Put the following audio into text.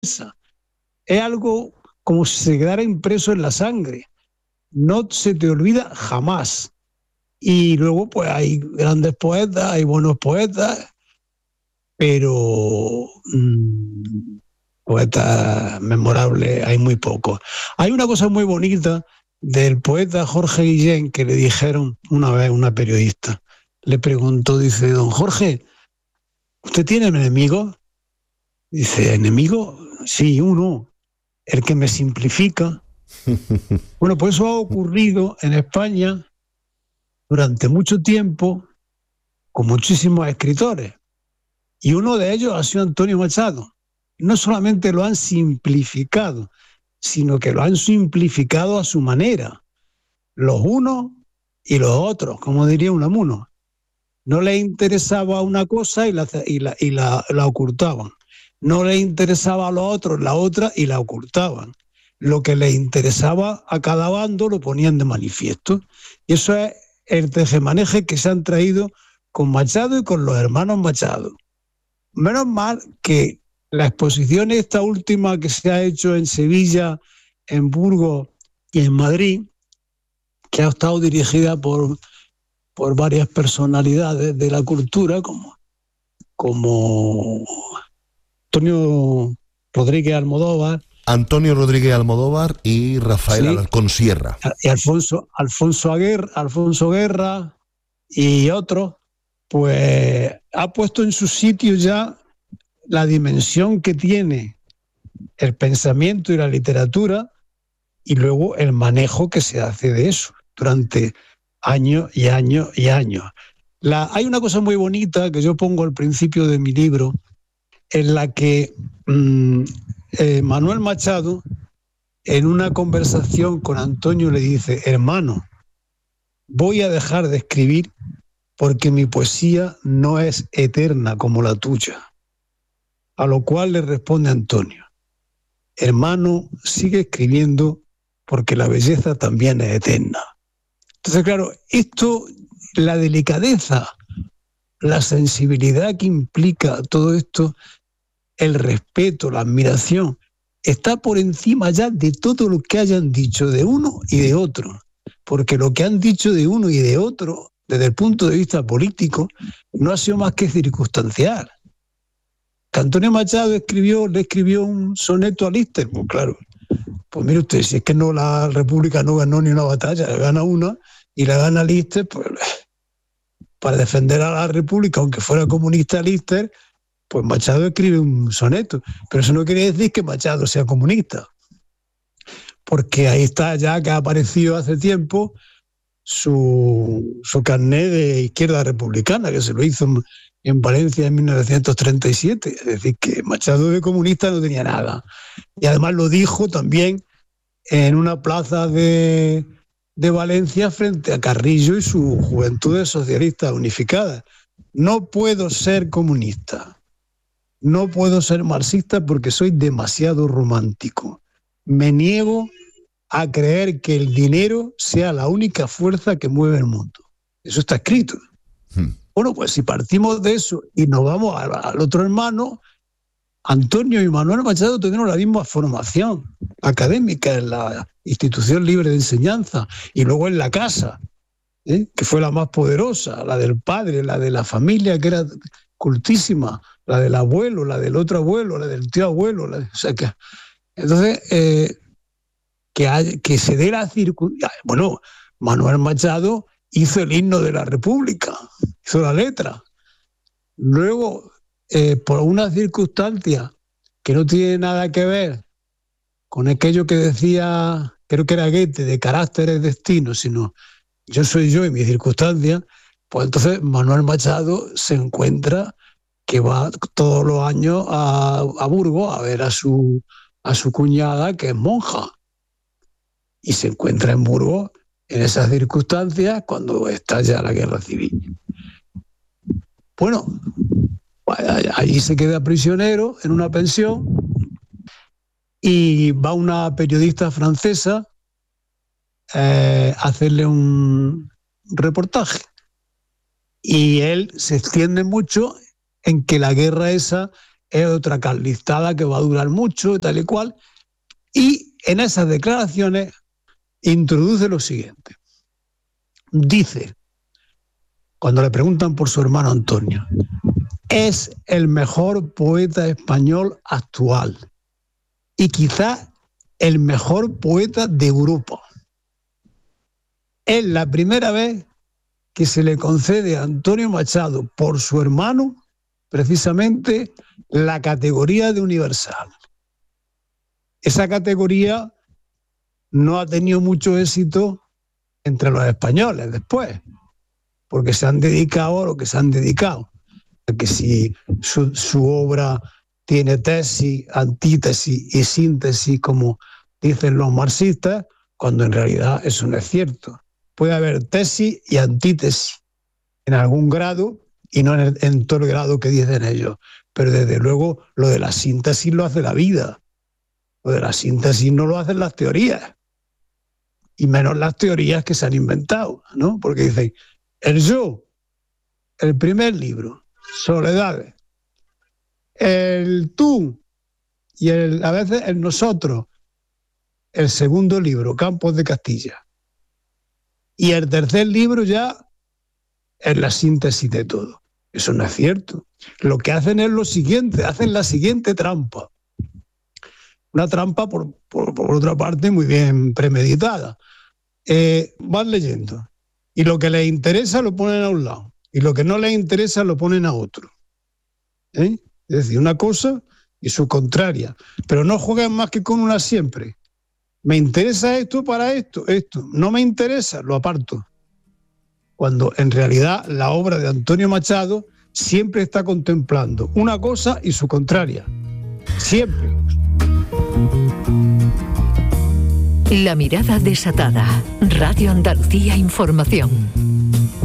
Es algo como si se quedara impreso en la sangre. No se te olvida jamás. Y luego, pues hay grandes poetas, hay buenos poetas, pero poetas memorables hay muy pocos. Hay una cosa muy bonita del poeta Jorge Guillén que le dijeron una vez una periodista. Le preguntó, dice, don Jorge, ¿usted tiene enemigos? Dice, ¿enemigo? Sí, uno, el que me simplifica. Bueno, pues eso ha ocurrido en España durante mucho tiempo con muchísimos escritores. Y uno de ellos ha sido Antonio Machado. No solamente lo han simplificado, sino que lo han simplificado a su manera. Los unos y los otros, como diría Unamuno. No les interesaba una cosa y la ocultaban. No les interesaba a los otros la otra y la ocultaban. Lo que les interesaba a cada bando lo ponían de manifiesto. Y eso es el tejemaneje que se han traído con Machado y con los hermanos Machado. Menos mal que la exposición esta última que se ha hecho en Sevilla, en Burgos y en Madrid, que ha estado dirigida por varias personalidades de la cultura, como Antonio Rodríguez Almodóvar. Antonio Rodríguez Almodóvar y Rafael Alarcón Sierra. Y Alfonso Guerra y otros, pues ha puesto en su sitio ya la dimensión que tiene el pensamiento y la literatura y luego el manejo que se hace de eso durante años y años y años. Hay una cosa muy bonita que yo pongo al principio de mi libro, en la que Manuel Machado, en una conversación con Antonio, le dice, hermano, voy a dejar de escribir porque mi poesía no es eterna como la tuya. A lo cual le responde Antonio, hermano, sigue escribiendo porque la belleza también es eterna. Entonces, claro, esto, la delicadeza, la sensibilidad que implica todo esto, el respeto, la admiración, está por encima ya de todo lo que hayan dicho de uno y de otro. Porque lo que han dicho de uno y de otro, desde el punto de vista político, no ha sido más que circunstancial. Que Antonio Machado le escribió un soneto a Lister, pues claro, pues mire usted, si es que no, la República no ganó ni una batalla, gana una y la gana Lister, pues para defender a la República, aunque fuera comunista Lister, pues Machado escribe un soneto, pero eso no quiere decir que Machado sea comunista, porque ahí está ya que ha aparecido hace tiempo su carnet de izquierda republicana, que se lo hizo en Valencia en 1937, es decir, que Machado de comunista no tenía nada. Y además lo dijo también en una plaza de Valencia frente a Carrillo y su Juventudes Socialistas Unificadas. No puedo ser comunista, no puedo ser marxista porque soy demasiado romántico. Me niego a creer que el dinero sea la única fuerza que mueve el mundo. Eso está escrito. Bueno, pues si partimos de eso y nos vamos al otro hermano, Antonio y Manuel Machado tuvieron la misma formación académica en la Institución Libre de Enseñanza y luego en la casa, que fue la más poderosa, la del padre, la de la familia, que era cultísima, la del abuelo, la del otro abuelo, la del tío abuelo. O sea que, entonces, que se dé la circunstancia. Bueno, Manuel Machado hizo el himno de la República, hizo la letra. Luego, por una circunstancia que no tiene nada que ver con aquello que decía, creo que era Goethe, de carácter es destino, sino yo soy yo y mi circunstancia, pues entonces Manuel Machado se encuentra que va todos los años a Burgos a ver a su cuñada, que es monja, y se encuentra en Burgos en esas circunstancias cuando estalla la guerra civil. Bueno, allí se queda prisionero en una pensión y va una periodista francesa a hacerle un reportaje. Y él se extiende mucho en que la guerra esa es otra carlistada que va a durar mucho, tal y cual. Y en esas declaraciones introduce lo siguiente. Dice, cuando le preguntan por su hermano Antonio, es el mejor poeta español actual y quizás el mejor poeta de Europa. Es la primera vez que se le concede a Antonio Machado por su hermano precisamente la categoría de universal. Esa categoría no ha tenido mucho éxito entre los españoles después, porque se han dedicado a lo que se han dedicado. Que si su obra tiene tesis, antítesis y síntesis, como dicen los marxistas, cuando en realidad eso no es cierto. Puede haber tesis y antítesis en algún grado y no en todo el grado que dicen ellos. Pero desde luego lo de la síntesis lo hace la vida. Lo de la síntesis no lo hacen las teorías. Y menos las teorías que se han inventado, ¿no? Porque dicen, el yo, el primer libro, Soledades, el tú y a veces el nosotros, el segundo libro, Campos de Castilla. Y el tercer libro ya es la síntesis de todo. Eso no es cierto. Lo que hacen es lo siguiente, hacen la siguiente trampa. Una trampa, por otra parte, muy bien premeditada. Van leyendo. Y lo que les interesa lo ponen a un lado. Y lo que no les interesa lo ponen a otro. Es decir, una cosa y su contraria. Pero no juegan más que con una siempre. Me interesa esto para esto. No me interesa, lo aparto. Cuando en realidad la obra de Antonio Machado siempre está contemplando una cosa y su contraria. Siempre. La mirada desatada. Radio Andalucía Información.